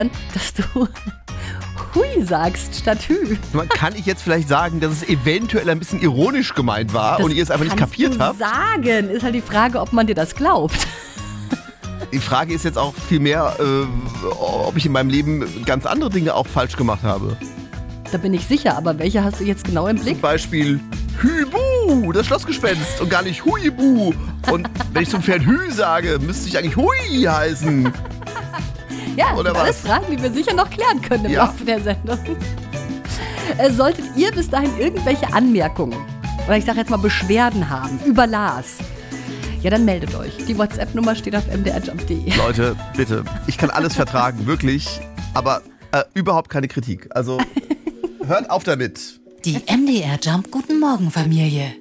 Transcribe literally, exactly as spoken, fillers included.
dass du Hui sagst statt Hü. Man kann ich jetzt vielleicht sagen, dass es eventuell ein bisschen ironisch gemeint war Das und ihr es einfach nicht kapiert habt? sagen. Ist halt die Frage, ob man dir das glaubt. Die Frage ist jetzt auch vielmehr, äh, ob ich in meinem Leben ganz andere Dinge auch falsch gemacht habe. Da bin ich sicher, aber welche hast du jetzt genau im Blick? Zum Beispiel Hübu, das Schlossgespenst und gar nicht Huibu. Und wenn ich zum Pferd Hü sage, müsste ich eigentlich Hui heißen. Ja, das Oder sind alles was? Fragen, die wir sicher noch klären können im Ja. Laufe der Sendung. Äh, Solltet ihr bis dahin irgendwelche Anmerkungen oder ich sage jetzt mal Beschwerden haben über Lars, ja, dann meldet euch. Die WhatsApp-Nummer steht auf m d r jump punkt d e. Leute, bitte, ich kann alles vertragen, wirklich, aber äh, überhaupt keine Kritik. Also hört auf damit. Die M D R Jump Guten Morgen Familie.